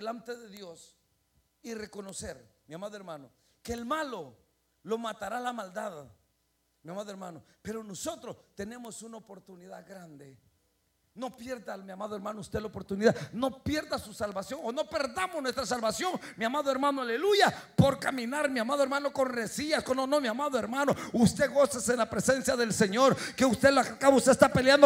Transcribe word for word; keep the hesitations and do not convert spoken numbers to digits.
delante de Dios y reconocer, mi amado hermano, que el malo lo matará la maldad, mi amado hermano. Pero nosotros tenemos una oportunidad grande. No pierda, mi amado hermano, usted la oportunidad. No pierda su salvación, o no perdamos nuestra salvación, mi amado hermano, aleluya, por caminar, mi amado hermano, con resillas, con no, no, mi amado hermano. Usted gócese en la presencia del Señor, que usted lo acaba, usted está peleando